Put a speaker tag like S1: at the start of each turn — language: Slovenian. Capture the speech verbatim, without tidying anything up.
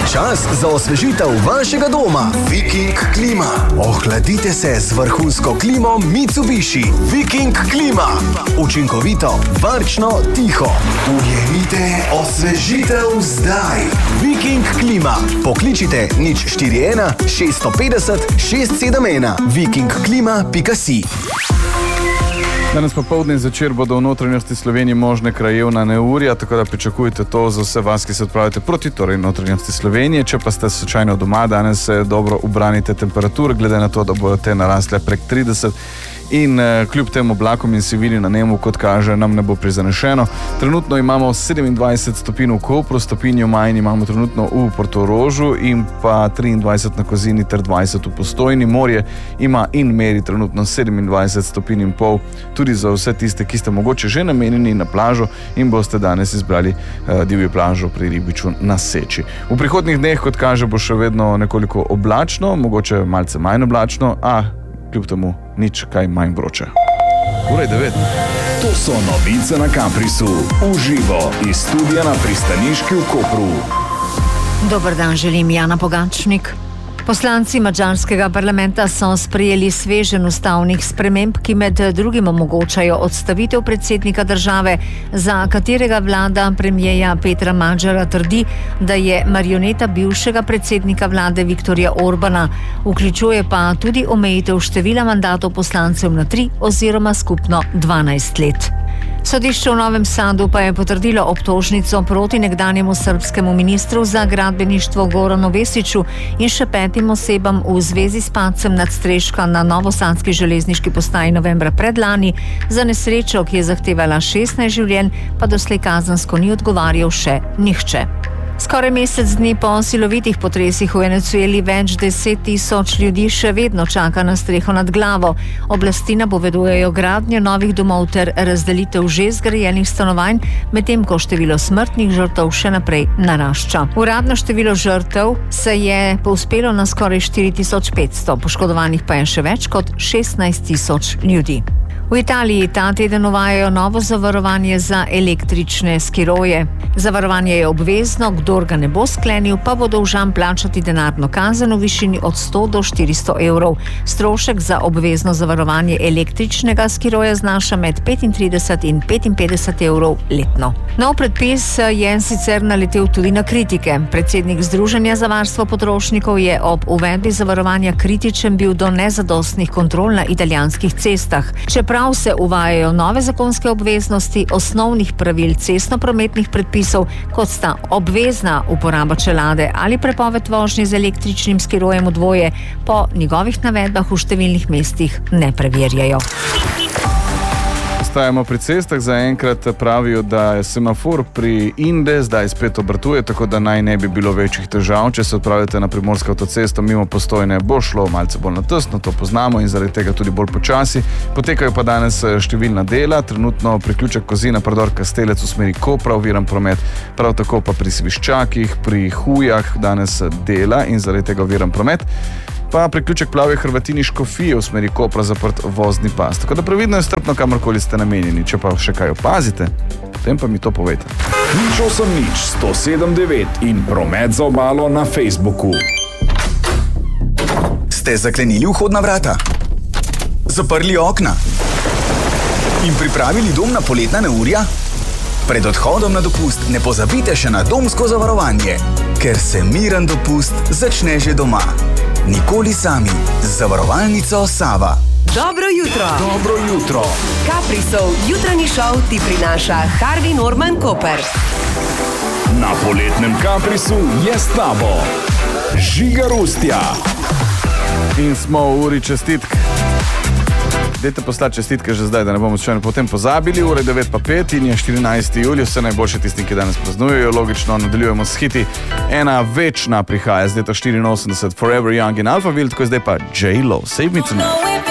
S1: čas za osvežitev vašega doma. Viking klima. Ohladite se z vrhunsko klimo Mitsubishi. Viking klima. Učinkovito, varčno, tiho. Ujemite osvežitev zdaj. Viking klima. Pokličite nič štiri ena šest pet nula šest sedem ena. viking klima pika si.
S2: Danes popoldne in zvečer bodo v notranjosti Slovenije možne krajevna neurja, tako da pričakujte to za vse vas, ki se odpravite proti torej notranjosti Slovenije. Če pa ste slučajno doma, danes se dobro ubranite temperature, glede na to, da bodo te narasle prek trideset. In eh, kljub tem oblakom in sivini na nemu, kot kaže, nam ne bo prizanešeno. Trenutno imamo sedemindvajset stopinj v Kopru, stopinjo manj imamo trenutno v Portorožu in pa triindvajset na Kozini ter dvajset v Postojni. Morje ima in meri trenutno sedemindvajset stopinj in pol, tudi za vse tiste, ki ste mogoče že namenjeni na plažo in boste danes izbrali eh, divjo plažo pri Ribiču na Seči. V prihodnjih dneh, kot kaže, bo še vedno nekoliko oblačno, mogoče malce manj oblačno, a kljub temu nič kaj manj vroče. Ura je devet.
S3: To so novice na Caprisu. Uživo iz studia na pristaniški v Kopru.
S4: Dober dan, želim Jana Pogačnik. Poslanci madžarskega parlamenta so sprejeli sveženj ustavnih sprememb, ki med drugim omogočajo odstavitev predsednika države, za katerega vlada premijeja Petra Madžara trdi, da je marioneta bivšega predsednika vlade Viktorja Orbana. Vključuje pa tudi omejitev števila mandatov poslancev na tri oziroma skupno dvanajst let. Sodišče v Novem Sadu pa je potrdilo obtožnico proti nekdanjemu srbskemu ministru za gradbeništvo Goranu Vesiću in še petim osebam v zvezi s padcem nadstreška na novosadski železniški postaji novembra predlani. Za nesrečo, ki je zahtevala šestnajst življenj, pa doslej kazensko ni odgovarjal še nihče. Skoraj mesec dni po silovitih potresih v Venezueli več deset tisoč ljudi še vedno čaka na streho nad glavo. Oblasti napovedujejo gradnjo novih domov ter razdelitev že zgrajenih stanovanj, medtem ko število smrtnih žrtev še naprej narašča. Uradno število žrtev se je povzpelo na skoraj štiri tisoč petsto, poškodovanih pa je še več kot šestnajst tisoč ljudi. V Italiji ta teden uvajajo novo zavarovanje za električne skiroje. Zavarovanje je obvezno, kdor ga ne bo sklenil, pa bo dolžan plačati denarno kazen v višini od sto do štiristo evrov. Strošek za obvezno zavarovanje električnega skiroja znaša med petintrideset in petinpetdeset evrov letno. Nov predpis je sicer naletel tudi na kritike. Predsednik Združenja za varstvo potrošnikov je ob uvedbi zavarovanja kritičen bil do nezadostnih kontrol na italijanskih cestah. Čeprav se uvajajo nove zakonske obveznosti osnovnih pravil cestno-prometnih predpisov, kot sta obvezna uporaba čelade ali prepoved vožnje z električnim skirojem v dvoje, po njegovih navedbah v številnih mestih ne preverjajo.
S2: Ostajamo pri cestah, zaenkrat pravijo, da je semafor pri Inde zdaj spet obratuje, tako da naj ne bi bilo večjih težav. Če se odpravite na primorsko avtocesto mimo Postojne, bo šlo malce bolj na tesno, to poznamo in zaradi tega tudi bolj počasi. Potekajo pa danes številna dela, trenutno priključek Kozina, predor Kastelec v smeri Kopra, oviran promet, prav tako pa pri Sviščakih, pri Hujah danes dela in zaradi tega oviran promet. Pa priključek Plavje Hrvatini Škofije v smeri Kopra zaprt vozni pas. Tako da previdno in strpno kamorkoli ste namenjeni. Če pa še kaj opazite, potem pa mi to povejte.
S3: Nič osem nič sto sedem devet in promet za obalo na Facebooku.
S1: Ste zaklenili vhodna vrata? Zaprli okna? In pripravili dom na poletna neurja? Pred odhodom na dopust ne pozabite še na domsko zavarovanje, ker se miren dopust začne že doma. Nikoli sami, z zavarovalnico Sava.
S5: Dobro jutro.
S3: Dobro jutro.
S5: Caprisov jutranji šov ti prinaša Harvey Norman Koper.
S3: Na poletnem Caprisu je s tabo Žiga Rustja.
S2: In smo v uri čestitk. Dajte poslati čestitke že zdaj, da ne bomo slučajno potem pozabili. Ura je devet pa pet in je štirinajsti julij, vse najboljše tistim, ki danes praznujejo. Logično nadaljujemo s hiti. Ena večna prihaja z leta štiriinosemdeset, Forever Young in Alphaville, tako je zdaj pa J-Lo, Save Me Tonight.